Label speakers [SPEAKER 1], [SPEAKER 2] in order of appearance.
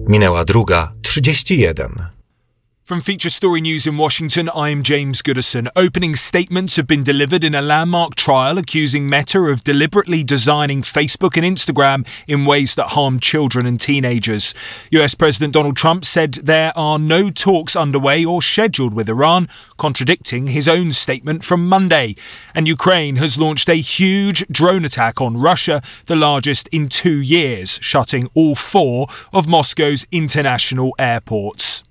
[SPEAKER 1] Minęła 2:31.
[SPEAKER 2] From Feature Story News in Washington, I'm James Goodison. Opening statements have been delivered in a landmark trial accusing Meta of deliberately designing Facebook and Instagram in ways that harm children and teenagers. US President Donald Trump said there are no talks underway or scheduled with Iran, contradicting his own statement from Monday. And Ukraine has launched a huge drone attack on Russia, the largest in 2 years, shutting all 4 of Moscow's international airports.